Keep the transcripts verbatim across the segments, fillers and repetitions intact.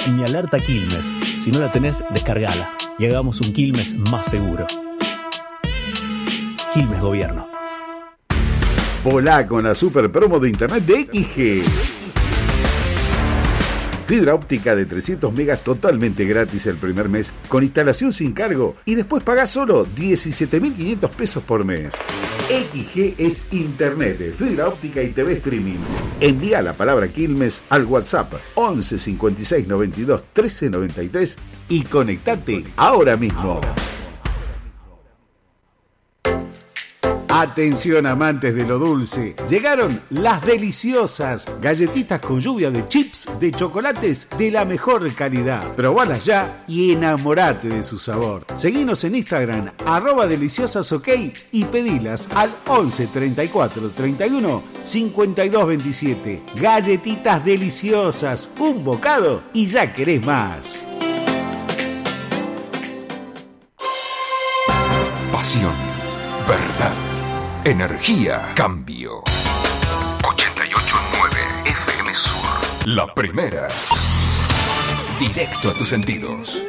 y mi alerta Quilmes. Si no la tenés, descargala y hagamos un Quilmes más seguro. Quilmes Gobierno. Volá con la super promo de internet de X G. Fibra óptica de trescientos megas totalmente gratis el primer mes, con instalación sin cargo, y después pagás solo diecisiete mil quinientos pesos por mes. X G es internet de fibra óptica y T V streaming. Envía la palabra Quilmes al WhatsApp once cincuenta y seis noventa y dos trece noventa y tres y conectate ahora mismo. Atención amantes de lo dulce, llegaron las deliciosas galletitas con lluvia de chips de chocolates de la mejor calidad. Probalas ya y enamorate de su sabor. Seguinos en Instagram, arroba deliciosasok, y pedilas al once treinta y cuatro treinta y uno cincuenta y dos veintisiete. Galletitas deliciosas, un bocado y ya querés más. Pasión, verdad, energía, cambio. ochenta y ocho punto nueve F M Sur. La primera. Directo a tus sentidos.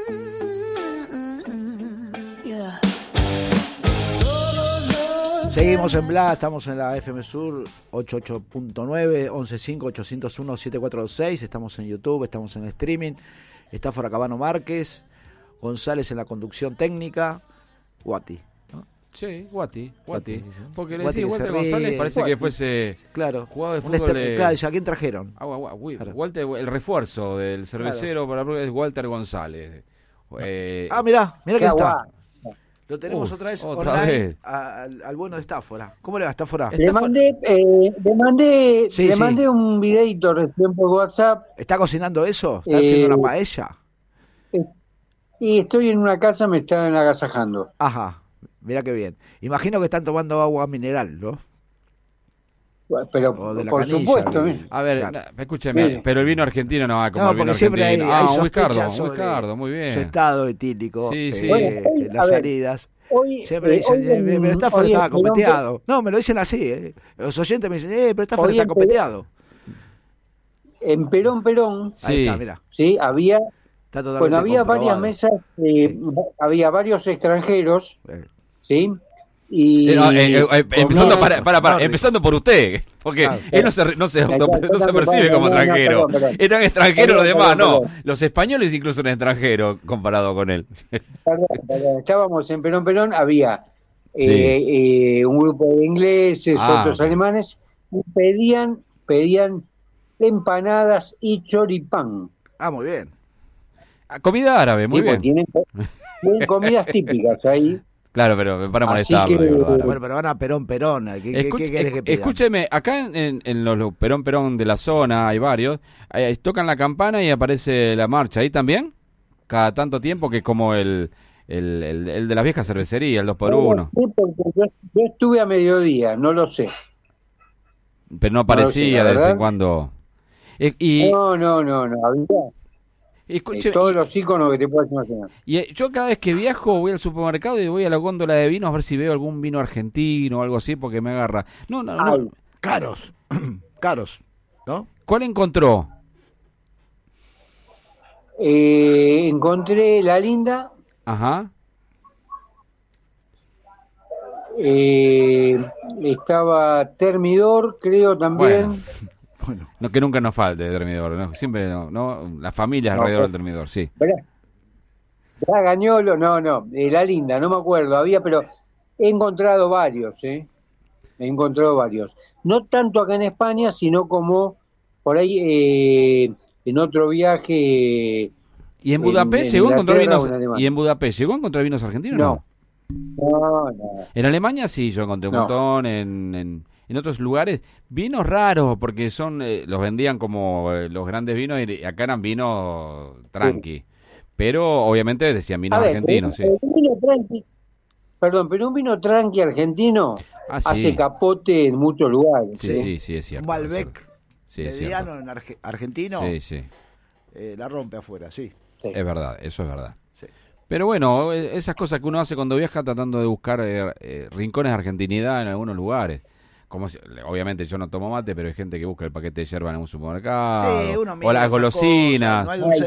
Seguimos en Bla, estamos en la F M Sur ochenta y ocho punto nueve, once cinco, ochocientos uno, setecientos cuarenta y seis. Estamos en YouTube, estamos en streaming. Está Foracabano Márquez, González en la conducción técnica, Guati. Sí, Guati, Guati. Guati, sí. Porque le Guati decís que Walter se ríe. González, parece Guati. que fuese Claro, jugador de un fútbol. este- de... claro, ¿a quién trajeron? Ah, gua- gua- Claro. Walter, el refuerzo del cervecero para es Walter González. Eh, Ah, mirá, mirá que Qué está. guay. Lo tenemos Uy, otra vez otra online vez. a- al, al bueno de Estáfora. ¿Cómo le va Estáfora? Le mandé, eh, le mandé, Sí, le sí. mandé un videito recién por WhatsApp ¿Está cocinando eso? ¿Está Eh, haciendo una paella? y estoy en una casa, me están agasajando. Ajá, mirá qué bien. Imagino que están tomando agua mineral, ¿no? Pero O de la por canilla, supuesto, que- ¿eh? a ver, Claro. na- escúcheme, Sí. pero el vino argentino no va como No, el vino porque siempre hay, argentino. hay ah, un Whiscardo, sospechas un sobre Whiscardo, muy bien. su estado etílico Sí, sí. eh, Bueno, hoy, en a las ver, salidas. Hoy, Siempre eh, dicen, hoy eh, en- pero Estáfora hoy en estaba Perón- copeteado. No, me lo dicen así, eh. Los oyentes me dicen, eh, pero Estáfora Hoy está en copeteado. En Perón, Perón, Sí. Ahí está, mirá. sí, había, Está totalmente bueno, había varias comprobado. mesas, eh, Sí. había varios extranjeros, Eh, sí, y Eh, no, eh, eh, eh, empezando, comían- para, para, para, Norris. empezando por usted, porque Claro. él no se, re- no se, auto- Claro, no se perdón, percibe perdón, como no, no, extranjero. perdón, perdón. Eran extranjeros Perdón, los demás, perdón, no. perdón. Los españoles incluso eran extranjeros comparado con él. Perdón, perdón, estábamos en Perón, Perón, había Sí. eh, eh, un grupo de ingleses, Ah, otros ok. alemanes, y pedían, pedían empanadas y choripán. Ah, muy bien. Ah, Comida árabe, muy Sí, porque bien. Tienen, tienen comidas típicas ahí. Claro, pero para Así molestarlo, que- de verdad. Bueno, pero van a Perón, Perón. ¿Qué, qué, Escuch- qué querés que esc- pidan? escúcheme, acá en, en- en los, los Perón Perón de la zona hay varios, eh, tocan la campana y aparece la marcha, ¿ahí también? Cada tanto tiempo, que es como el, el, el, el de las viejas cervecerías, el dos por uno, Sí, porque yo, yo estuve a mediodía, no lo sé. pero no No, aparecía la de vez en verdad. cuando. Eh, y, No, no, no, no. Había y eh, escúcheme, todos los íconos que te puedas imaginar. y, eh, yo cada vez que viajo voy al supermercado y voy a la góndola de vinos a ver si veo algún vino argentino o algo así porque me agarra. No, no, no. Ay, Caros. Caros, ¿no? ¿Cuál encontró? eh, encontré La Linda, Ajá. eh, estaba Termidor, creo también. Bueno. Bueno, No, que nunca nos falte el termidor, ¿no? Siempre, no, no, las familias No, alrededor pues- del termidor, sí. Bra- Bragañolo, no, no, eh, La Linda, no me acuerdo, había, pero he encontrado varios, ¿eh? He encontrado varios. No tanto acá en España, sino como por ahí eh, en otro viaje. ¿Y en En- Budapest en llegó a encontrar Inglaterra vinos? o en Alemania. ¿Y en Budapest llegó a encontrar vinos argentinos? No. No. No, no. En Alemania sí, yo encontré un No. montón. En, en, en otros lugares, vinos raros, porque son eh, los vendían como eh, los grandes vinos y acá eran vinos tranqui. Pero obviamente decían vinos A ver, argentinos, sí. eh, un vino tranqui, perdón, pero un vino tranqui argentino Ah, sí. hace capote en muchos lugares. Sí, ¿eh? sí, sí, es cierto. un es Malbec cierto. Sí, es mediano cierto. en arge- argentino Sí, sí. eh, la rompe afuera, sí. Sí. Es verdad, eso es verdad. Sí. Pero bueno, eh, esas cosas que uno hace cuando viaja tratando de buscar eh, eh, rincones de argentinidad en algunos lugares. Como si- obviamente yo no tomo mate, pero hay gente que busca el paquete de yerba en un supermercado. Sí, uno o mira las esas golosinas. cosas, no hay dulce